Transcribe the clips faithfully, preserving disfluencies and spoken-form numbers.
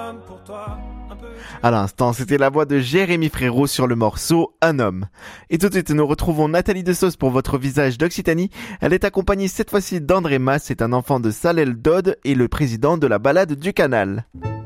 homme pour toi. À l'instant, c'était la voix de Jérémy Frérot sur le morceau Un homme. Et tout de suite, nous retrouvons Nathalie Desauces pour votre visage d'Occitanie. Elle est accompagnée cette fois-ci d'André Mas, c'est un enfant de Salel-Dode et le président de la balade du Canal.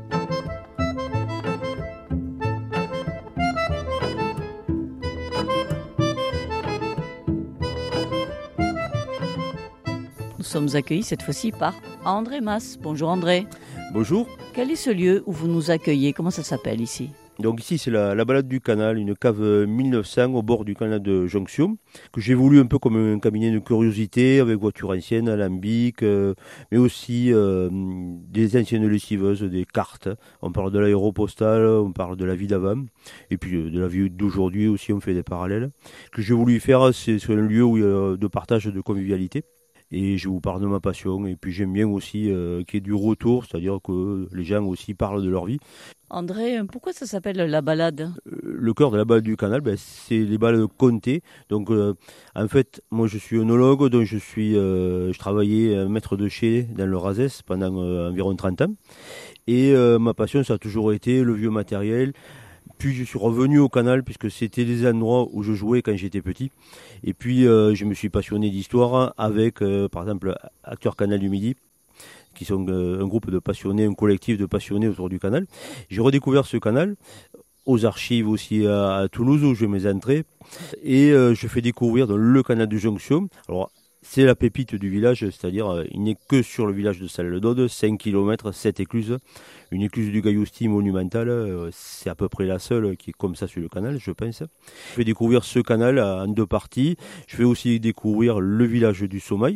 Nous sommes accueillis cette fois-ci par André Mas. Bonjour André. Bonjour. Quel est ce lieu où vous nous accueillez? Comment ça s'appelle ici? Donc ici c'est la, la balade du Canal, une cave mille neuf cents au bord du canal de Jonction, que j'ai voulu un peu comme un cabinet de curiosité avec voitures anciennes, alambics, euh, mais aussi euh, des anciennes lessiveuses, des cartes. On parle de l'aéropostale, on parle de la vie d'avant, et puis euh, de la vie d'aujourd'hui aussi on fait des parallèles. Ce que j'ai voulu faire, c'est sur un lieu où il y a de partage de convivialité. Et je vous parle de ma passion. Et puis j'aime bien aussi euh, qu'il y ait du retour, c'est-à-dire que les gens aussi parlent de leur vie. André, pourquoi ça s'appelle la balade? euh, Le cœur de la balade du Canal, ben, c'est les balades comtées. Donc euh, en fait, moi je suis œnologue, donc je suis, euh, je travaillais euh, maître de chai dans le Razès pendant euh, environ trente ans. Et euh, ma passion, ça a toujours été le vieux matériel. Puis je suis revenu au Canal puisque c'était les endroits où je jouais quand j'étais petit. Et puis euh, je me suis passionné d'histoire avec, euh, par exemple, Acteurs Canal du Midi, qui sont euh, un groupe de passionnés, un collectif de passionnés autour du Canal. J'ai redécouvert ce Canal, aux archives aussi à, à Toulouse où je mes entrées. Et euh, je fais découvrir dans le Canal de Jonction. Alors, c'est la pépite du village, c'est-à-dire euh, il n'est que sur le village de Salel-Dode, cinq kilomètres, sept écluses. Une écluse du Gaillousti monumentale, euh, c'est à peu près la seule qui est comme ça sur le canal, je pense. Je fais découvrir ce canal en deux parties. Je fais aussi découvrir le village du Sommeil.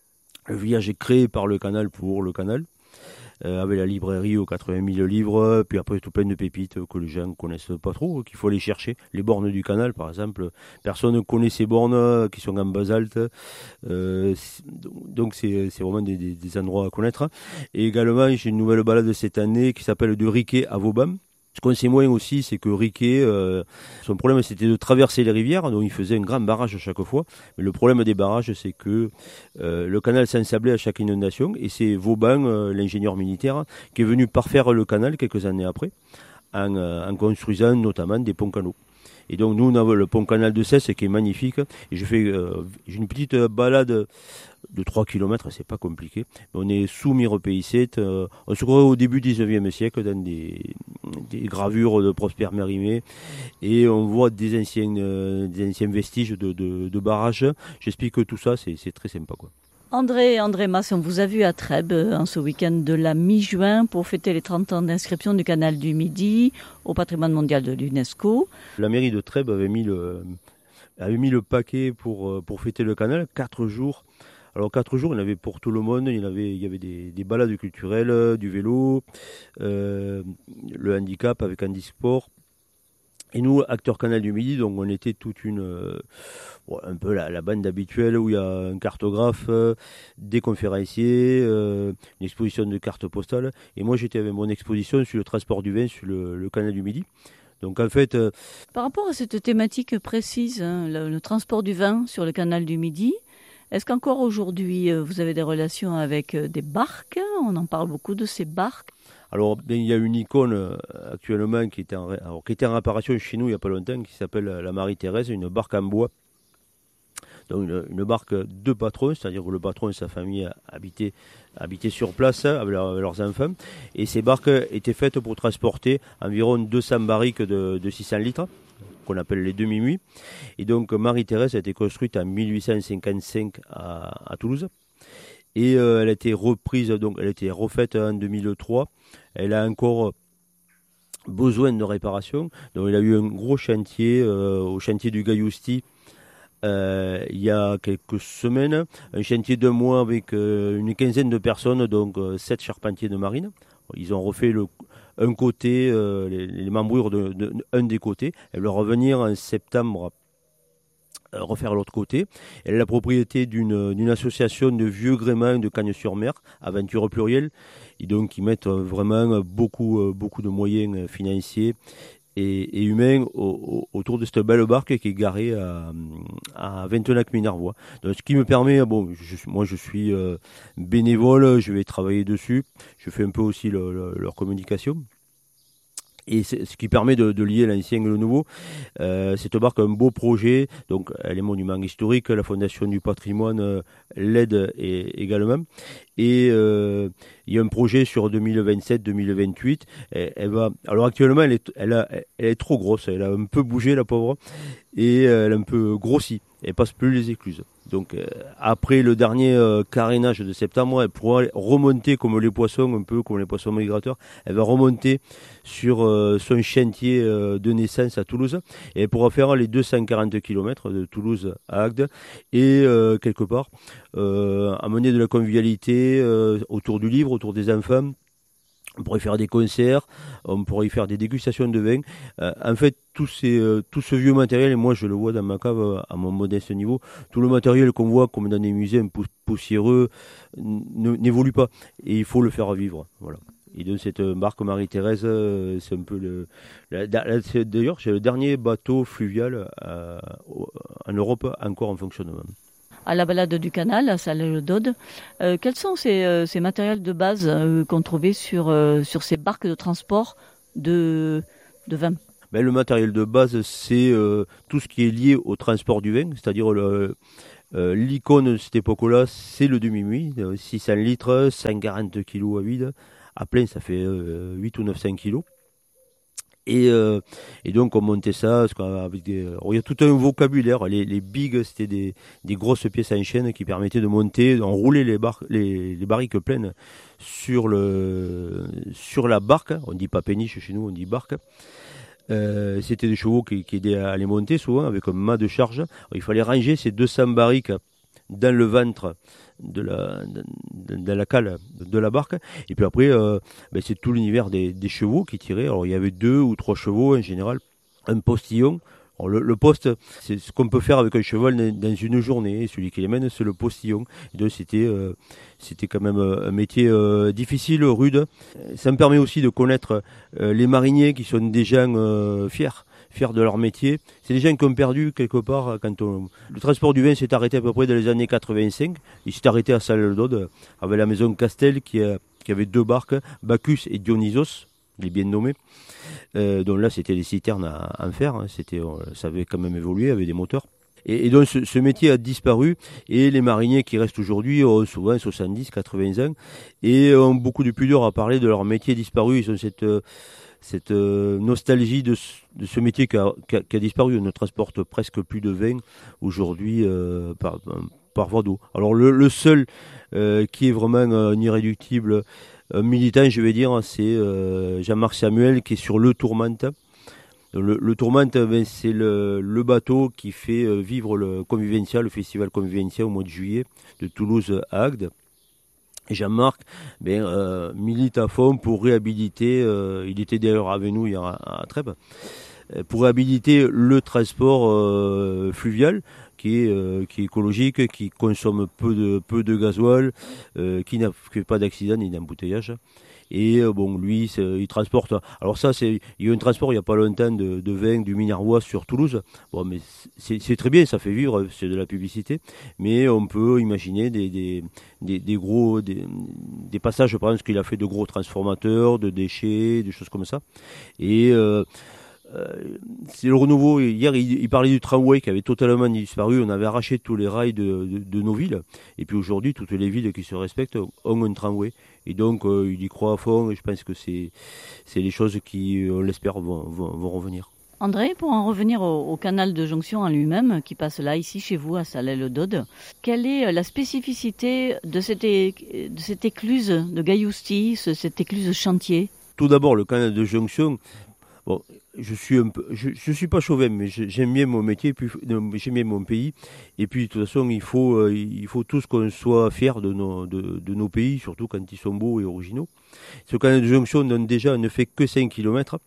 Le village est créé par le canal pour le canal. Euh, avec la librairie aux quatre-vingt mille livres, puis après tout plein de pépites que les gens ne connaissent pas trop, qu'il faut aller chercher. Les bornes du canal, par exemple, personne ne connaît ces bornes qui sont en basalte, euh, donc c'est, c'est vraiment des, des, des endroits à connaître. Et également, j'ai une nouvelle balade cette année qui s'appelle de Riquet à Vauban. Ce qu'on sait moins aussi, c'est que Riquet, euh, son problème c'était de traverser les rivières, donc il faisait un grand barrage à chaque fois. Mais le problème des barrages, c'est que euh, le canal s'ensablait à chaque inondation, et c'est Vauban, euh, l'ingénieur militaire, qui est venu parfaire le canal quelques années après, en, euh, en construisant notamment des ponts canaux. Et donc nous, on a le pont canal de Cesse qui est magnifique, et je fais euh, j'ai une petite balade de trois kilomètres, c'est pas compliqué. On est sous Mirepeïsset, euh, on se croirait au début du dix-neuvième siècle dans des, des gravures de Prosper Mérimée, et on voit des anciens, euh, des anciens vestiges de, de, de barrages. J'explique tout ça, c'est, c'est très sympa, quoi. André, André Mas, on vous a vu à Trèbes en ce week-end de la mi-juin pour fêter les trente ans d'inscription du Canal du Midi au patrimoine mondial de l'UNESCO. La mairie de Trèbes avait mis le, avait mis le paquet pour, pour fêter le canal, quatre jours. Alors quatre jours, il y en avait pour tout le monde, il y avait, il y avait des, des balades culturelles, du vélo, euh, le handicap avec handisport. Et nous, Acteurs Canal du Midi, donc on était toute une, euh, bon, un peu la, la bande habituelle où il y a un cartographe, euh, des conférenciers, euh, une exposition de cartes postales. Et moi, j'étais avec mon exposition sur le transport du vin sur le, le Canal du Midi. Donc en fait, euh, par rapport à cette thématique précise, hein, le, le transport du vin sur le Canal du Midi, est-ce qu'encore aujourd'hui, vous avez des relations avec des barques? On en parle beaucoup de ces barques. Alors, bien, il y a une icône euh, actuellement qui était, en, alors, qui était en réparation chez nous il n'y a pas longtemps, qui s'appelle la Marie-Thérèse, une barque en bois. Donc une, une barque de patron, c'est-à-dire que le patron et sa famille habitaient, habitaient sur place avec, leur, avec leurs enfants. Et ces barques étaient faites pour transporter environ deux cents barriques de, de six cents litres, qu'on appelle les demi-muits. Et donc Marie-Thérèse a été construite en mille huit cent cinquante-cinq à, à Toulouse. Et euh, elle a été reprise, donc elle a été refaite en deux mille trois. Elle a encore besoin de réparation. Donc il y a eu un gros chantier euh, au chantier du Gaillousti euh, il y a quelques semaines. Un chantier d'un mois avec euh, une quinzaine de personnes, donc euh, sept charpentiers de marine. Ils ont refait le, un côté, euh, les, les membrures d'un de, de, un des côtés. Elle va revenir en septembre refaire l'autre côté. Elle est la propriété d'une, d'une association de vieux gréements de Cagnes-sur-Mer, Aventure au pluriel, et donc ils mettent vraiment beaucoup, beaucoup de moyens financiers et, et humains au, au, autour de cette belle barque qui est garée à, à Vintenac-Minervois. Donc, ce qui me permet, bon, je, moi je suis euh, bénévole, je vais travailler dessus, je fais un peu aussi le, le, leur communication. Et c'est ce qui permet de, de lier l'ancien et le nouveau. Euh, cette barque a un beau projet, donc elle est monument historique, la Fondation du patrimoine euh, l'aide et, également. Et euh, il y a un projet sur deux mille vingt-sept deux mille vingt-huit. Elle, elle va, alors actuellement, elle est, elle, a, elle est trop grosse, elle a un peu bougé la pauvre, et elle a un peu grossi. Elle passe plus les écluses. Donc euh, après le dernier euh, carénage de septembre, elle pourra remonter comme les poissons, un peu comme les poissons migrateurs. Elle va remonter sur euh, son chantier euh, de naissance à Toulouse et elle pourra faire les deux cent quarante kilomètres de Toulouse à Agde et euh, quelque part euh, amener de la convivialité euh, autour du livre, autour des enfants. On pourrait faire des concerts, on pourrait y faire des dégustations de vin. Euh, en fait, tout, ces, euh, tout ce vieux matériel, et moi je le vois dans ma cave euh, à mon modeste niveau, tout le matériel qu'on voit comme dans des musées un peu poussiéreux n'évolue pas. Et il faut le faire vivre. Voilà. Et donc cette barque Marie-Thérèse, euh, c'est un peu le... La, la, c'est, d'ailleurs, c'est le dernier bateau fluvial euh, en Europe encore en fonctionnement. À la balade du canal, à Salles-le-Dode. Euh, quels sont ces, euh, ces matériels de base euh, qu'on trouvait sur, euh, sur ces barques de transport de, de vin? Ben, le matériel de base, c'est euh, tout ce qui est lié au transport du vin, c'est-à-dire le, euh, l'icône de cette époque-là, c'est le demi-muit, six cents litres, cent quarante kilos à vide. À plein, ça fait euh, huit ou neuf cents kilos. Et, euh, et donc on montait ça avec des, alors, il y a tout un vocabulaire. Les, les bigs, c'était des, des grosses pièces en chaîne qui permettaient de monter, d'enrouler les, bar, les, les barriques pleines sur, le, sur la barque. On dit pas péniche chez nous, on dit barque. Euh, c'était des chevaux qui, qui aidaient à les monter souvent avec un mât de charge. Alors, il fallait ranger ces deux cents barriques dans le ventre de la, de, de la cale de la barque. Et puis après, euh, ben c'est tout l'univers des, des chevaux qui tiraient. Alors il y avait deux ou trois chevaux en général, un postillon. Alors, le, le poste, c'est ce qu'on peut faire avec un cheval dans une journée. Et celui qui les mène, c'est le postillon. Et donc c'était, euh, c'était quand même un métier euh, difficile, rude. Ça me permet aussi de connaître euh, les mariniers qui sont des gens euh, fiers. fiers de leur métier. C'est des gens qui ont perdu quelque part quand on... Le transport du vin s'est arrêté à peu près dans les années quatre-vingt-cinq. Il s'est arrêté à Salles-le-Dode avec la maison Castel qui, a, qui avait deux barques, Bacchus et Dionysos, il est bien nommé. Euh, donc là, c'était des citernes à, en fer. Hein. C'était, ça avait quand même évolué avec des moteurs. Et, et donc ce, ce métier a disparu et les mariniers qui restent aujourd'hui ont souvent soixante-dix, quatre-vingts ans et ont beaucoup de pudeur à parler de leur métier disparu. Ils ont cette... cette euh, nostalgie de ce, de ce métier qui a, qui, a, qui a disparu. On ne transporte presque plus de vin aujourd'hui euh, par, par voie d'eau. Alors le, le seul euh, qui est vraiment euh, irréductible euh, militant, je vais dire, c'est euh, Jean-Marc Samuel qui est sur le Tourmente. Le, le Tourmente, ben, c'est le, le bateau qui fait euh, vivre le Convivencia, le festival Convivencia au mois de juillet de Toulouse à Agde. Et Jean-Marc ben, euh, milite à fond pour réhabiliter, euh, il était d'ailleurs avec nous hier à, à Trèbes, pour réhabiliter le transport euh, fluvial qui est, euh, qui est écologique, qui consomme peu de, peu de gasoil, euh, qui n'a fait pas d'accident ni d'embouteillage. Et euh, bon, lui, il transporte. Alors ça, c'est, il y a eu un transport il n'y a pas longtemps de, de vin du Minervois sur Toulouse. Bon, mais c'est, c'est très bien, ça fait vivre, c'est de la publicité. Mais on peut imaginer des, des, des, des gros, des, des passages, je pense qu'il a fait de gros transformateurs, de déchets, des choses comme ça. Et euh, Euh, c'est le renouveau. Hier, il, il parlait du tramway qui avait totalement disparu. On avait arraché tous les rails de, de, de nos villes. Et puis aujourd'hui, toutes les villes qui se respectent ont un tramway. Et donc, euh, il y croit à fond. Et je pense que c'est, c'est les choses qui, on l'espère, vont, vont, vont revenir. André, pour en revenir au, au canal de jonction en lui-même, qui passe là, ici, chez vous, à Salles-le-Dode, quelle est la spécificité de cette, é, de cette écluse de Gaillousti, cette écluse chantier? Tout d'abord, le canal de jonction. Bon, je suis un peu, je, je suis pas chauvin, mais j'aime bien mon métier, puis j'aime bien mon pays. Et puis de toute façon, il faut, euh, il faut tous qu'on soit fiers de nos, de, de nos pays, surtout quand ils sont beaux et originaux. Ce canal de jonction donne déjà ne fait que cinq kilomètres,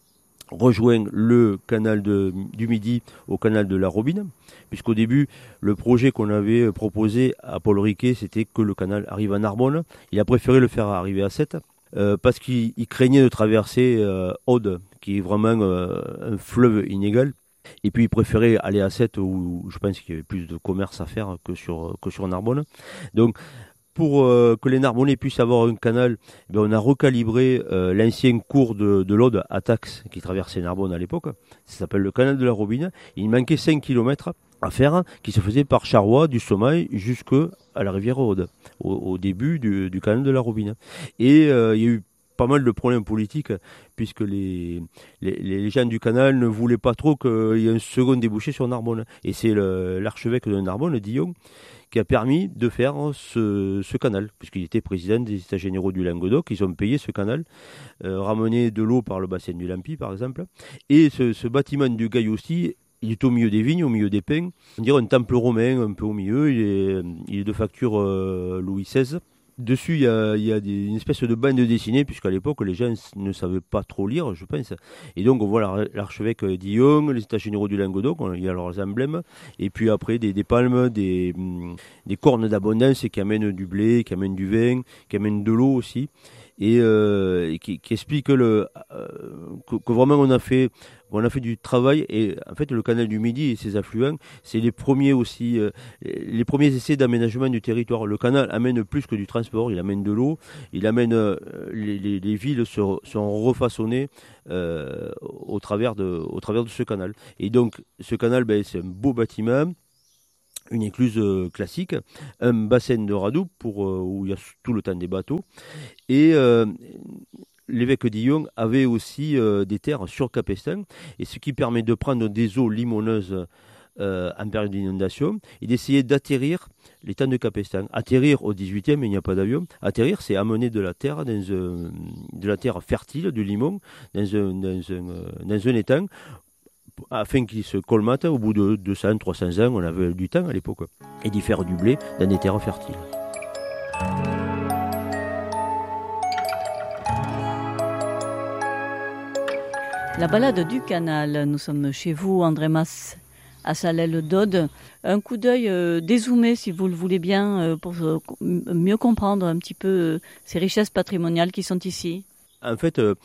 rejoint le canal de, du Midi au canal de la Robine, puisqu'au début, le projet qu'on avait proposé à Paul Riquet, c'était que le canal arrive à Narbonne. Il a préféré le faire arriver à Sète. Euh, parce qu'il craignait de traverser euh, Aude, qui est vraiment euh, un fleuve inégal. Et puis il préférait aller à Sète, où, où je pense qu'il y avait plus de commerce à faire que sur, que sur Narbonne. Donc pour euh, que les Narbonnais puissent avoir un canal, eh bien, on a recalibré euh, l'ancien cours de, de l'Aude à Tax qui traversait Narbonne à l'époque. Ça s'appelle le canal de la Robine. Il manquait cinq kilomètres à faire, qui se faisait par Charrois, du Sommeil, jusqu'à la rivière Aude, au, au début du, du canal de la Robine. Et euh, il y a eu pas mal de problèmes politiques, puisque les, les, les gens du canal ne voulaient pas trop qu'il y ait un second débouché sur Narbonne. Et c'est le, l'archevêque de Narbonne, Dillon, qui a permis de faire ce, ce canal, puisqu'il était président des États généraux du Languedoc. Ils ont payé ce canal, euh, ramené de l'eau par le bassin du Lampi, par exemple. Et ce, ce bâtiment du Gaillosti, il est au milieu des vignes, au milieu des pins. On dirait un temple romain, un peu au milieu. Il est, il est de facture euh, Louis seize. Dessus, il y a, il y a des, une espèce de bande dessinée, puisqu'à l'époque, les gens ne savaient pas trop lire, je pense. Et donc, on voit l'archevêque Dillon, les États généraux du Languedoc, il y a leurs emblèmes, et puis après, des, des palmes, des, des cornes d'abondance qui amènent du blé, qui amènent du vin, qui amènent de l'eau aussi, et, euh, et qui, qui explique le, euh, que, que vraiment on a fait... On a fait du travail et en fait le canal du Midi et ses affluents, c'est les premiers aussi, euh, les premiers essais d'aménagement du territoire. Le canal amène plus que du transport, il amène de l'eau, il amène euh, les, les, les villes se, sont refaçonnées euh, au travers de, au travers de ce canal. Et donc ce canal, ben, c'est un beau bâtiment. Une écluse euh, classique, un bassin de radoub pour euh, où il y a tout le temps des bateaux et euh, l'évêque Dillon avait aussi euh, des terres sur Capestin, et ce qui permet de prendre des eaux limoneuses euh, en période d'inondation et d'essayer d'atterrir les temps de Capestin. Atterrir au dix-huitième, il n'y a pas d'avion. Atterrir, c'est amener de la terre, dans un, de la terre fertile, du limon, dans un, dans un, dans un étang, afin qu'il se colmate au bout de deux cents, trois cents ans, on avait du temps à l'époque, et d'y faire du blé dans des terres fertiles. La balade du canal, nous sommes chez vous, André Mas, à Salelles-d'Aude. Un coup d'œil euh, dézoomé, si vous le voulez bien, euh, pour euh, mieux comprendre un petit peu euh, ces richesses patrimoniales qui sont ici. En fait, euh,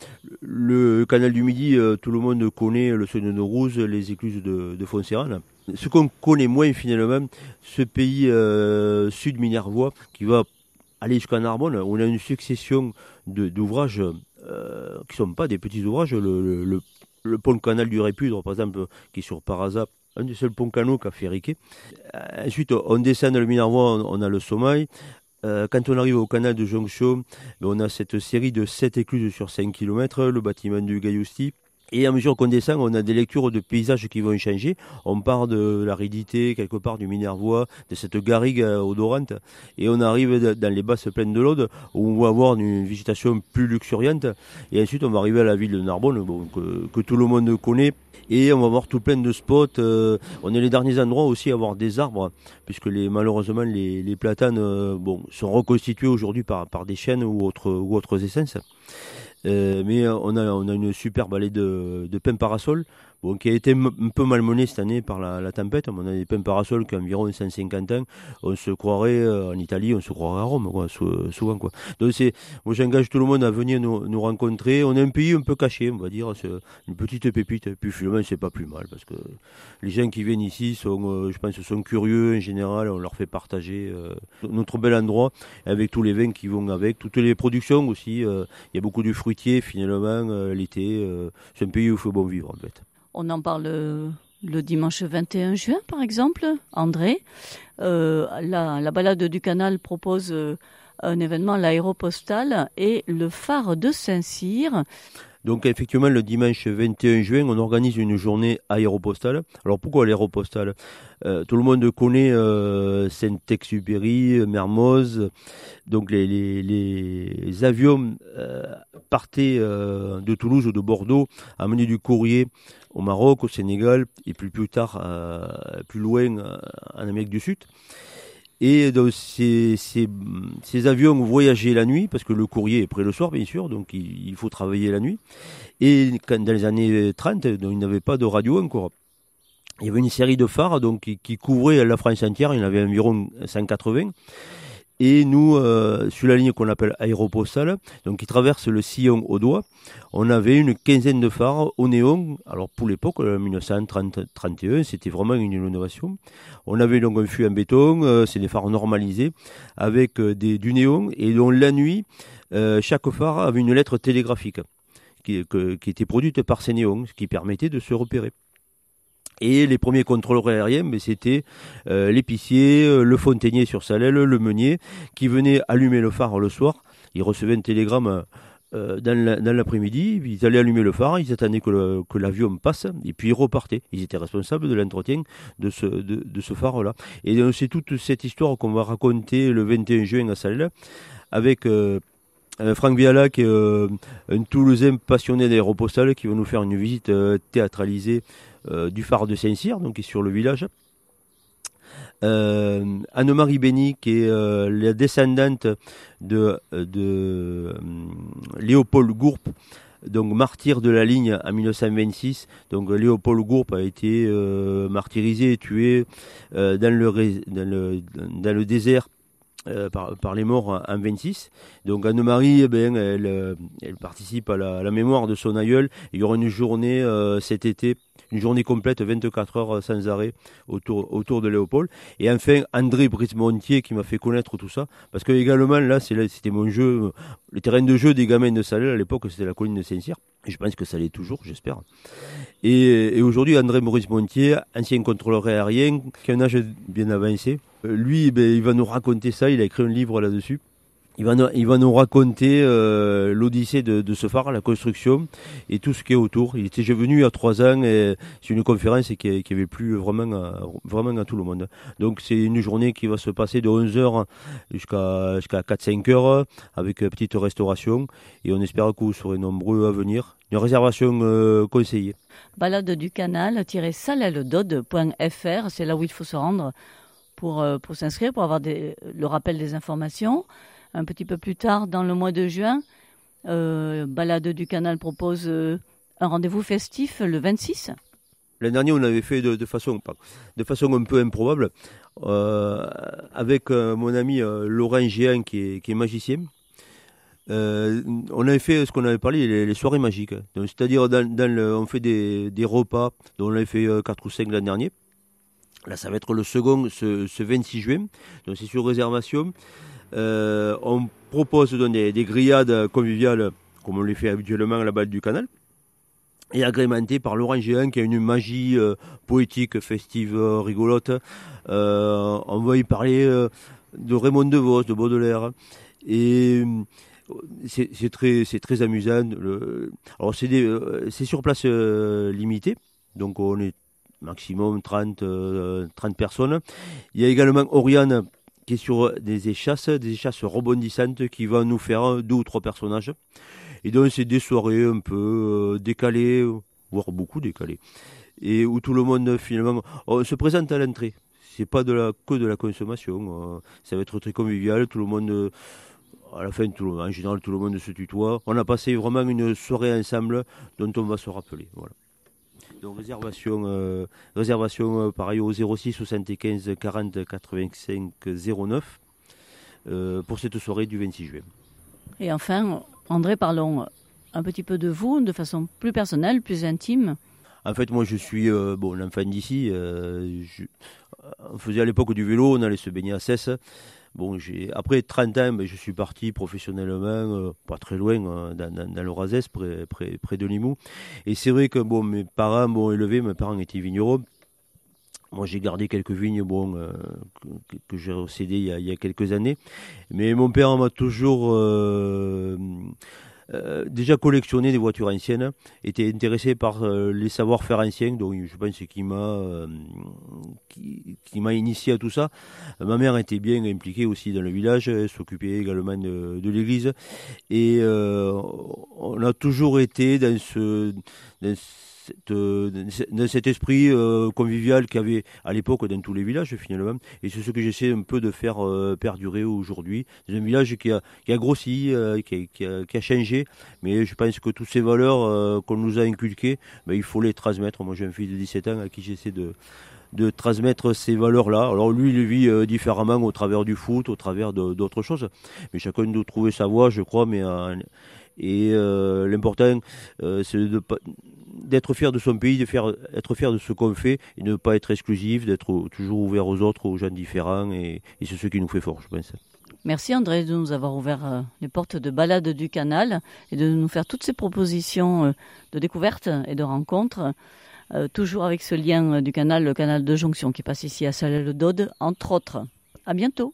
le canal du Midi, euh, tout le monde connaît le Seuil de Naurouze, les écluses de, de Foncéranes. Ce qu'on connaît moins finalement, ce pays euh, sud-minervois qui va aller jusqu'à Narbonne, on a une succession de, d'ouvrages euh, qui ne sont pas des petits ouvrages. Le, le, le, le pont-canal du Répudre, par exemple, qui est sur Parasa, un des seuls ponts-canaux qu'a fait Riquet. Ensuite, on descend dans le Minervois, on, on a le Sommeil. Euh, quand on arrive au canal de jonction, on a cette série de sept écluses sur cinq kilomètres, le bâtiment du Gaillosti. Et à mesure qu'on descend, on a des lectures de paysages qui vont changer. On part de l'aridité, quelque part du Minervois, de cette garrigue odorante, et on arrive dans les basses plaines de l'Aude, où on va avoir une végétation plus luxuriante. Et ensuite, on va arriver à la ville de Narbonne, bon, que, que tout le monde connaît. Et on va voir tout plein de spots. Euh, on est les derniers endroits aussi à avoir des arbres, puisque les, malheureusement les, les platanes euh, bon, sont reconstitués aujourd'hui par, par des chênes ou autres, ou autres essences. Euh, mais on a, on a une super vallée de, de pins parasols, bon, qui a été m- un peu malmenée cette année par la, la tempête. On a des pins parasols qui ont environ cent cinquante ans. On se croirait euh, en Italie, on se croirait à Rome, quoi, sou- souvent. Quoi. Donc c'est, moi j'engage tout le monde à venir nous, nous rencontrer. On est un pays un peu caché, on va dire, c'est une petite pépite. Et puis finalement, c'est pas plus mal, parce que les gens qui viennent ici sont, euh, je pense, sont curieux en général. On leur fait partager euh, notre bel endroit, avec tous les vins qui vont avec, toutes les productions aussi. Il euh, y a beaucoup de fruits finalement euh, l'été, euh, c'est un pays où il faut bon vivre en fait. On en parle euh, le dimanche vingt et un juin par exemple, André. Euh, la, la balade du canal propose euh, un événement, l'aéropostale et le phare de Saint-Cyr. Donc effectivement, le dimanche vingt et un juin, on organise une journée aéropostale. Alors pourquoi l'aéropostale ? euh, Tout le monde connaît euh, Saint-Exupéry, Mermoz. Donc les, les, les avions euh, partaient euh, de Toulouse ou de Bordeaux, amenaient du courrier au Maroc, au Sénégal, et puis plus tard, euh, plus loin, euh, en Amérique du Sud. Et donc ces, ces, ces avions voyageaient la nuit, parce que le courrier est prêt le soir, bien sûr, donc il, il faut travailler la nuit. Et quand, dans les années trente, donc, il n'y avait pas de radio encore. Il y avait une série de phares donc, qui, qui couvraient la France entière, il y en avait environ cent quatre-vingts. Et nous, euh, sur la ligne qu'on appelle aéropostale, donc qui traverse le sillon au doigt, on avait une quinzaine de phares au néon. Alors pour l'époque, en dix-neuf cent trente trente et un, c'était vraiment une innovation. On avait donc un fût en béton, euh, c'est des phares normalisés, avec euh, des, du néon. Et donc la nuit, euh, chaque phare avait une lettre télégraphique qui, que, qui était produite par ces néons, ce qui permettait de se repérer. Et les premiers contrôleurs aériens, mais c'était euh, l'épicier, euh, le fontainier sur Salelles, le meunier, qui venait allumer le phare le soir. Ils recevaient un télégramme euh, dans, la, dans l'après-midi, ils allaient allumer le phare, ils attendaient que, le, que l'avion passe, et puis ils repartaient. Ils étaient responsables de l'entretien de ce, de, de ce phare-là. Et donc, c'est toute cette histoire qu'on va raconter le vingt et un juin à Salelles, avec... Euh, Euh, Franck Viala, qui est euh, un Toulousain passionné d'aéropostale, qui va nous faire une visite euh, théâtralisée euh, du phare de Saint-Cyr, donc qui est sur le village. Euh, Anne-Marie Bény, qui est euh, la descendante de, de euh, Léopold Gourpe, donc martyr de la ligne en dix-neuf cent vingt-six. Donc Léopold Gourpe a été euh, martyrisé et tué euh, dans, le, dans, le, dans le désert. Euh, par, par les morts en vingt-six. Donc Anne-Marie, eh ben, elle, elle participe à la, à la mémoire de son aïeul. Il y aura une journée euh, cet été, une journée complète, vingt-quatre heures sans arrêt autour, autour de Léopold. Et enfin, André Brice-Montier qui m'a fait connaître tout ça. Parce que également, là, c'est là c'était mon jeu, le terrain de jeu des gamins de Salelles à l'époque, c'était la colline de Saint-Cyr. Et je pense que ça l'est toujours, j'espère. Et, et aujourd'hui, André Maurice Montier, ancien contrôleur aérien, qui a un âge bien avancé, lui, ben, il va nous raconter ça, il a écrit un livre là-dessus. Il va nous, il va nous raconter euh, l'odyssée de, de ce phare, la construction et tout ce qui est autour. Il était déjà venu il y a trois ans et c'est une conférence qui, qui avait plu vraiment à, vraiment à tout le monde. Donc c'est une journée qui va se passer de onze heures jusqu'à, jusqu'à quatre cinq heures avec une petite restauration et on espère que vous serez nombreux à venir. Une réservation euh, conseillée. Balade du canal-salelles-dode point f r, c'est là où il faut se rendre pour, euh, pour s'inscrire, pour avoir des, le rappel des informations. Un petit peu plus tard, dans le mois de juin, euh, Balade du Canal propose euh, un rendez-vous festif le vingt-six. L'année dernière, on avait fait de, de, façon, de façon un peu improbable euh, avec euh, mon ami euh, Laurent Géant qui est, qui est magicien. Euh, on avait fait ce qu'on avait parlé, les, les soirées magiques. Donc, c'est-à-dire, dans, dans le, on fait des, des repas, dont on avait fait euh, quatre ou cinq l'an dernier. Là, ça va être le second, ce, ce vingt-six juin. Donc, c'est sur réservation. Euh, on propose donc des, des grillades conviviales, comme on les fait habituellement à la Balade du Canal, et agrémenté par Laurent Géant, qui a une magie euh, poétique, festive, euh, rigolote. Euh, on va y parler euh, de Raymond DeVos, de Baudelaire. Et c'est, c'est, très, c'est très amusant. Le, alors, c'est, des, euh, c'est sur place euh, limitée, donc on est maximum trente, euh, trente personnes. Il y a également Oriane, qui est sur des échasses, des échasses rebondissantes qui va nous faire deux ou trois personnages. Et donc c'est des soirées un peu euh, décalées, voire beaucoup décalées, et où tout le monde finalement on se présente à l'entrée. C'est pas de la, que de la consommation. Euh, ça va être très convivial. Tout le monde, euh, à la fin, tout le, en général, tout le monde se tutoie. On a passé vraiment une soirée ensemble dont on va se rappeler. Voilà. Donc réservation, euh, réservation euh, pareil au zéro six soixante-quinze quarante quatre-vingt-cinq zéro neuf euh, pour cette soirée du vingt-six juin. Et enfin, André, parlons un petit peu de vous, de façon plus personnelle, plus intime. En fait, moi, je suis euh, bon, l'enfant d'ici. Euh, je, on faisait à l'époque du vélo, on allait se baigner à Cesse. Bon, j'ai, après trente ans, ben, je suis parti professionnellement, euh, pas très loin, euh, dans, dans, dans le Razès, près, près, près de Limoux. Et c'est vrai que bon, mes parents m'ont élevé, mes parents étaient vignerons. Moi, j'ai gardé quelques vignes bon, euh, que, que j'ai cédées il y, a, il y a quelques années. Mais mon père m'a toujours euh, euh, déjà collectionné des voitures anciennes, était intéressé par euh, les savoir-faire anciens. Donc, je pense qu'il m'a, euh, qui, qui m'a initié à tout ça. Ma mère était bien impliquée aussi dans le village, elle s'occupait également de, de l'église. Et euh, on a toujours été dans ce... Dans cette, de cet esprit euh, convivial qu'il y avait à l'époque dans tous les villages finalement. Et c'est ce que j'essaie un peu de faire euh, perdurer aujourd'hui. C'est un village qui a, qui a grossi, euh, qui, a, qui, a, qui a changé, mais je pense que toutes ces valeurs euh, qu'on nous a inculquées, ben, il faut les transmettre. Moi j'ai un fils de dix-sept ans à qui j'essaie de de transmettre ces valeurs-là. Alors lui, il le vit euh, différemment au travers du foot, au travers de, d'autres choses. Mais chacun doit trouver sa voie, je crois. Mais euh, et euh, l'important, euh, c'est de, d'être fier de son pays, de faire, être fier de ce qu'on fait et de ne pas être exclusif, d'être toujours ouvert aux autres, aux gens différents. Et, et c'est ce qui nous fait fort, je pense. Merci André de nous avoir ouvert euh, les portes de balade du canal et de nous faire toutes ces propositions euh, de découverte et de rencontres. Euh, toujours avec ce lien euh, du canal, le canal de jonction qui passe ici à Salelles-d'Aude, entre autres. À bientôt.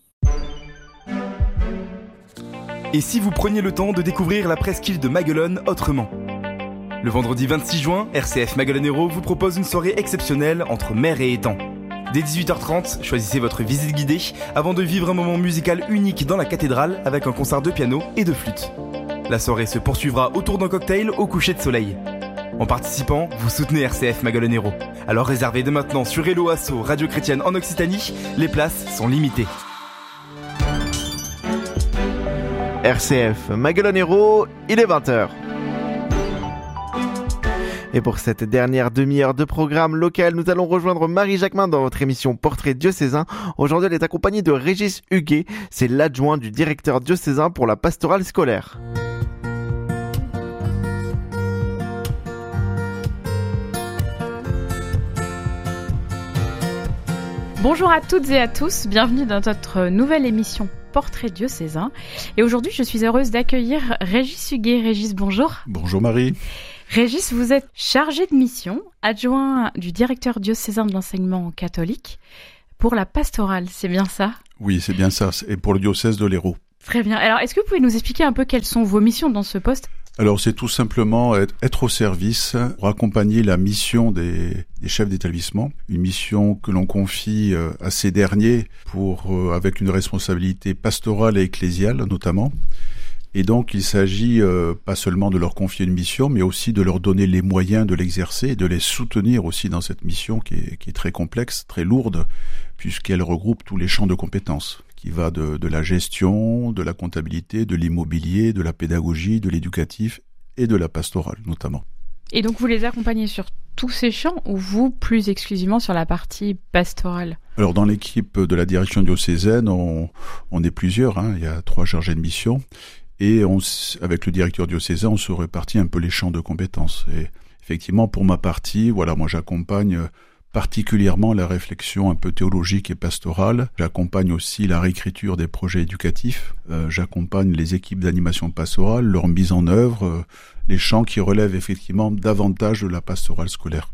Et si vous preniez le temps de découvrir la presqu'île de Maguelone autrement ? Le vendredi vingt-six juin, R C F Maguelone Hérault vous propose une soirée exceptionnelle entre mer et étang. Dès dix-huit heures trente, choisissez votre visite guidée avant de vivre un moment musical unique dans la cathédrale avec un concert de piano et de flûte. La soirée se poursuivra autour d'un cocktail au coucher de soleil. En participant, vous soutenez R C F Maguelone Hérault. Alors réservez dès maintenant sur Hello Asso Radio Chrétienne en Occitanie, les places sont limitées. R C F Maguelone Hérault, il est vingt heures. Et pour cette dernière demi-heure de programme local, nous allons rejoindre Marie Jacquemin dans votre émission Portrait diocésain. Aujourd'hui, elle est accompagnée de Régis Huguet, c'est l'adjoint du directeur diocésain pour la pastorale scolaire. Bonjour à toutes et à tous, bienvenue dans notre nouvelle émission Portrait diocésain. Et aujourd'hui, je suis heureuse d'accueillir Régis Huguet. Régis, bonjour. Bonjour Marie. Régis, vous êtes chargé de mission, adjoint du directeur diocésain de l'enseignement catholique pour la pastorale, c'est bien ça ? Oui, c'est bien ça, et pour le diocèse de l'Hérault. Très bien. Alors, est-ce que vous pouvez nous expliquer un peu quelles sont vos missions dans ce poste ? Alors, c'est tout simplement être, être au service pour accompagner la mission des, des chefs d'établissement, une mission que l'on confie à ces derniers pour, avec une responsabilité pastorale et ecclésiale notamment. Et donc, il s'agit euh, pas seulement de leur confier une mission, mais aussi de leur donner les moyens de l'exercer et de les soutenir aussi dans cette mission qui est, qui est très complexe, très lourde, puisqu'elle regroupe tous les champs de compétences, qui va de, de la gestion, de la comptabilité, de l'immobilier, de la pédagogie, de l'éducatif et de la pastorale notamment. Et donc, vous les accompagnez sur tous ces champs ou vous, plus exclusivement sur la partie pastorale ? Alors, dans l'équipe de la direction diocésaine, on, on est plusieurs, hein, il y a trois chargés de mission. Et on, avec le directeur diocésain, on se répartit un peu les champs de compétences. Et effectivement, pour ma partie, voilà, moi j'accompagne particulièrement la réflexion un peu théologique et pastorale. J'accompagne aussi la réécriture des projets éducatifs. Euh, j'accompagne les équipes d'animation pastorale, leur mise en œuvre, euh, les champs qui relèvent effectivement davantage de la pastorale scolaire.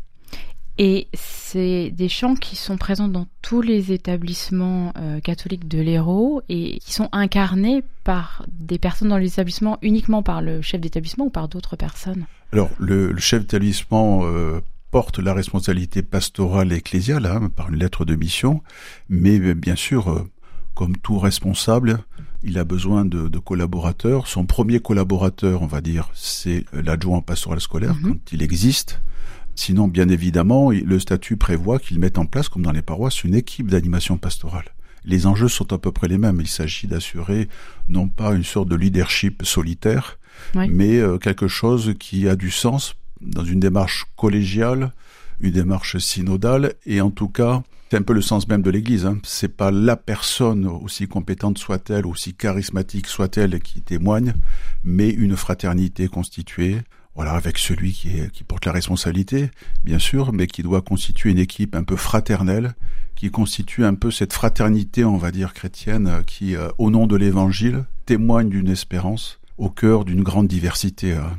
Et c'est des chants qui sont présents dans tous les établissements euh, catholiques de l'Hérault et qui sont incarnés par des personnes dans les établissements uniquement par le chef d'établissement ou par d'autres personnes ? Alors, le, le chef d'établissement euh, porte la responsabilité pastorale et ecclésiale hein, par une lettre de mission, mais bien sûr, euh, comme tout responsable, il a besoin de, de collaborateurs. Son premier collaborateur, on va dire, c'est l'adjoint pastoral scolaire, mmh. quand il existe. Sinon, bien évidemment, le statut prévoit qu'il mette en place, comme dans les paroisses, une équipe d'animation pastorale. Les enjeux sont à peu près les mêmes. Il s'agit d'assurer non pas une sorte de leadership solitaire, oui. mais euh, quelque chose qui a du sens dans une démarche collégiale, une démarche synodale, et en tout cas, c'est un peu le sens même de l'Église. Hein. C'est pas la personne, aussi compétente soit-elle, aussi charismatique soit-elle, qui témoigne, mais une fraternité constituée. Voilà, avec celui qui, est, qui porte la responsabilité, bien sûr, mais qui doit constituer une équipe un peu fraternelle, qui constitue un peu cette fraternité, on va dire, chrétienne, qui, euh, au nom de l'Évangile, témoigne d'une espérance au cœur d'une grande diversité. Hein.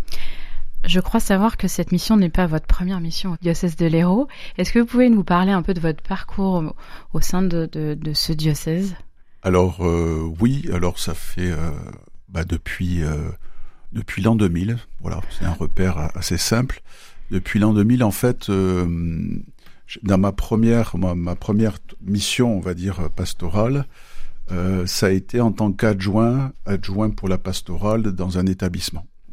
Je crois savoir que cette mission n'est pas votre première mission au diocèse de l'Hérault. Est-ce que vous pouvez nous parler un peu de votre parcours au sein de, de, de ce diocèse ? Alors, euh, oui, alors ça fait euh, bah, depuis... Euh, Depuis l'an deux mille, voilà, c'est un repère assez simple. Depuis l'an deux mille, en fait, euh, dans ma première, ma, ma première mission, on va dire, pastorale, euh, ça a été en tant qu'adjoint, adjoint pour la pastorale dans un établissement.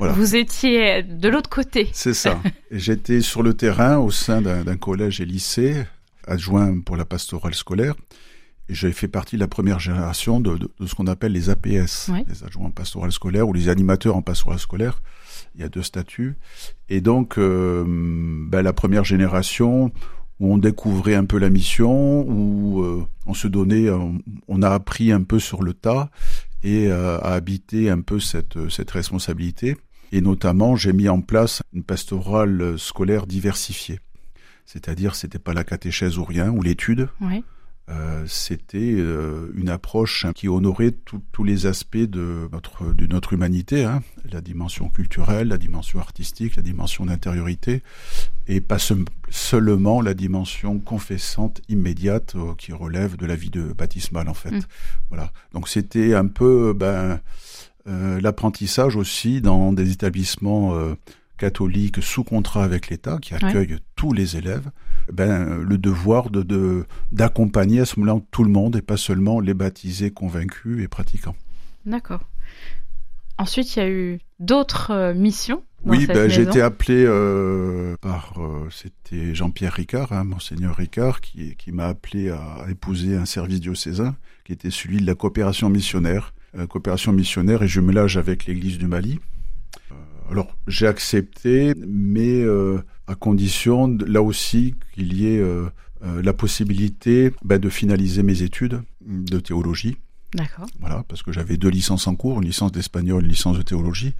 Voilà. Vous étiez de l'autre côté. C'est ça. Et j'étais sur le terrain au sein d'un, d'un collège et lycée, adjoint pour la pastorale scolaire. Et j'avais fait partie de la première génération de, de, de ce qu'on appelle les A P S, oui. les adjoints en pastorale scolaire ou les animateurs en pastorale scolaire. Il y a deux statuts. Et donc, euh, ben, la première génération où on découvrait un peu la mission, où euh, on se donnait, on, on a appris un peu sur le tas et euh, à habiter un peu cette, cette responsabilité. Et notamment, j'ai mis en place une pastorale scolaire diversifiée. C'est-à-dire, c'était pas la catéchèse ou rien, ou l'étude. Oui. Euh, c'était euh, une approche qui honorait tous les aspects de notre, de notre humanité, hein, la dimension culturelle, la dimension artistique, la dimension d'intériorité, et pas se, seulement la dimension confessante immédiate euh, qui relève de la vie de baptismale en fait. Mmh. Voilà. Donc c'était un peu ben, euh, l'apprentissage aussi dans des établissements euh, catholiques sous contrat avec l'État qui accueillent ouais. tous les élèves. Ben, le devoir de, de, d'accompagner à ce moment-là tout le monde et pas seulement les baptisés, convaincus et pratiquants. D'accord. Ensuite, il y a eu d'autres euh, missions dans Oui, cette ben, maison. j'ai été appelé euh, par, euh, c'était Jean-Pierre Ricard, hein, Monseigneur Ricard, qui, qui m'a appelé à épouser un service diocésain, qui était celui de la coopération missionnaire. Euh, coopération missionnaire et jumelage avec l'Église du Mali. Euh, alors, j'ai accepté, mais... Euh, à condition, là aussi, qu'il y ait euh, euh, la possibilité ben, de finaliser mes études de théologie. D'accord. Voilà, parce que j'avais deux licences en cours, une licence d'espagnol, une licence de théologie,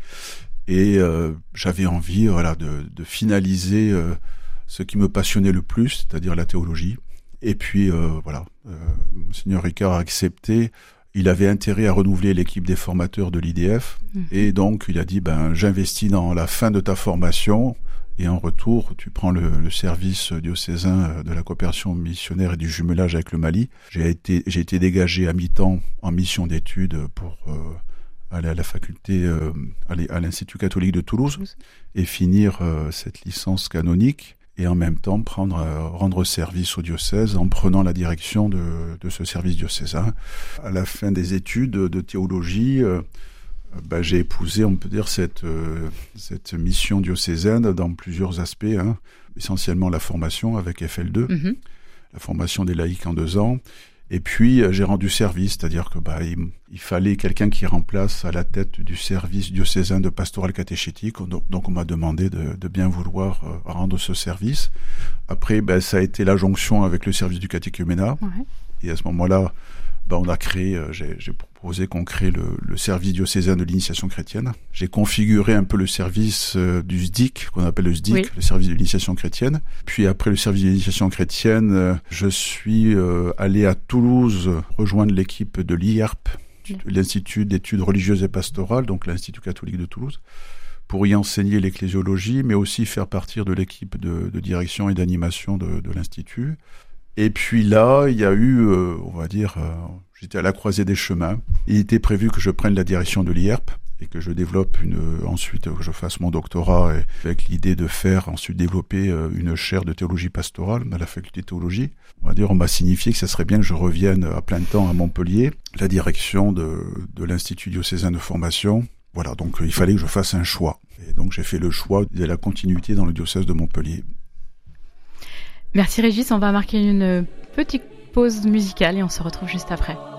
et euh, j'avais envie, voilà, de, de finaliser euh, ce qui me passionnait le plus, c'est-à-dire la théologie. Et puis, euh, voilà, euh, Monseigneur Ricard a accepté. Il avait intérêt à renouveler l'équipe des formateurs de l'I D F, mmh. et donc il a dit, ben, j'investis dans la fin de ta formation. Et en retour, tu prends le, le service diocésain de la coopération missionnaire et du jumelage avec le Mali. J'ai été, j'ai été dégagé à mi-temps en mission d'études pour euh, aller à la faculté, euh, aller à l'Institut catholique de Toulouse et finir euh, cette licence canonique et en même temps prendre, euh, rendre service au diocèse en prenant la direction de, de ce service diocésain. À la fin des études de théologie, euh, Ben, j'ai épousé, on peut dire, cette, euh, cette mission diocésaine dans plusieurs aspects, hein. Essentiellement la formation avec F L deux, mm-hmm. la formation des laïcs en deux ans, et puis euh, j'ai rendu service, c'est-à-dire que bah, il, il fallait quelqu'un qui remplace à la tête du service diocésain de pastoral catéchétique, donc, donc on m'a demandé de, de bien vouloir euh, rendre ce service. Après, ben, ça a été la jonction avec le service du catéchuménat, ouais. Et à ce moment-là, ben, on a créé, euh, j'ai, j'ai proposé qu'on crée le, le service diocésain de l'initiation chrétienne. J'ai configuré un peu le service euh, du S D I C, qu'on appelle le S D I C, oui. le service de l'initiation chrétienne. Puis après le service de l'initiation chrétienne, euh, je suis euh, allé à Toulouse rejoindre l'équipe de l'I R P, oui. l'Institut d'études religieuses et pastorales, donc l'Institut catholique de Toulouse, pour y enseigner l'ecclésiologie, mais aussi faire partie de l'équipe de, de direction et d'animation de, de l'Institut. Et puis là, il y a eu, euh, on va dire, euh, j'étais à la croisée des chemins. Il était prévu que je prenne la direction de l'I R P et que je développe une, euh, ensuite que je fasse mon doctorat et, avec l'idée de faire ensuite développer euh, une chaire de théologie pastorale dans la faculté de théologie. On va dire, on m'a signifié que ça serait bien que je revienne à plein temps à Montpellier, la direction de, de l'Institut diocésain de formation. Voilà, donc euh, il fallait que je fasse un choix. Et donc j'ai fait le choix de la continuité dans le diocèse de Montpellier. Merci Régis, on va marquer une petite pause musicale et on se retrouve juste après.